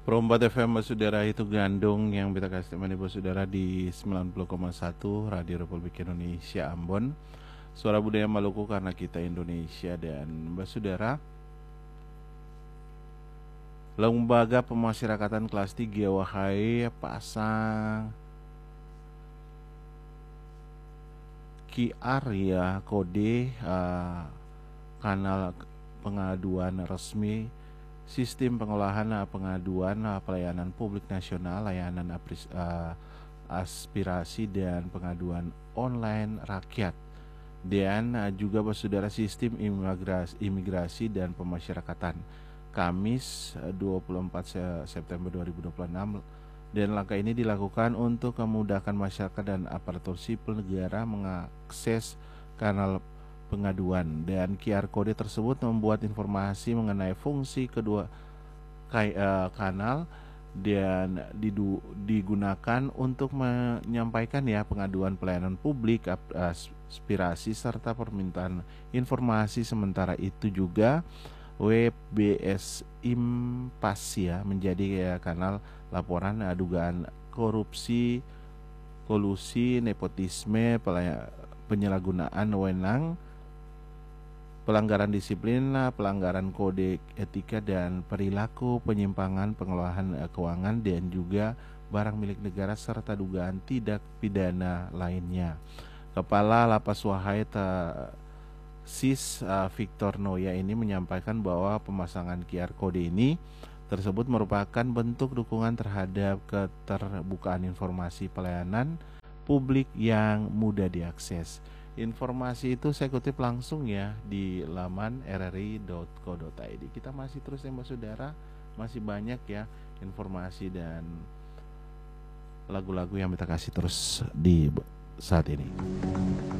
Perombat FM Mbak Saudara itu gandung yang kita kasih teman Ibu Saudara di 90,1 Radio Republik Indonesia Ambon. Suara budaya Maluku karena kita Indonesia. Dan Mbak Saudara, Lembaga Pemasyarakatan kelas 3 Wahai pasang QR ya, kode kanal pengaduan resmi sistem pengolahan pengaduan pelayanan publik nasional, layanan aspirasi dan pengaduan online rakyat, dan juga saudara sistem imigrasi dan pemasyarakatan Kamis 24 September 2026. Dan langkah ini dilakukan untuk memudahkan masyarakat dan aparatur sipil negara mengakses kanal pengaduan, dan QR kode tersebut membuat informasi mengenai fungsi kedua kanal dan digunakan untuk menyampaikan ya pengaduan pelayanan publik, aspirasi serta permintaan informasi. Sementara itu juga WBS Impas ya menjadi kanal laporan dugaan korupsi, kolusi, nepotisme, penyalahgunaan wewenang, pelanggaran disiplin, pelanggaran kode etika dan perilaku, penyimpangan pengelolaan keuangan dan juga barang milik negara serta dugaan tindak pidana lainnya. Kepala Lapas Wahai Sis Victor Noya ini menyampaikan bahwa pemasangan QR kode ini tersebut merupakan bentuk dukungan terhadap keterbukaan informasi pelayanan publik yang mudah diakses. Informasi itu saya kutip langsung ya di laman rri.co.id. Kita masih terus ya Mbak Saudara, masih banyak ya informasi dan lagu-lagu yang kita kasih terus di saat ini.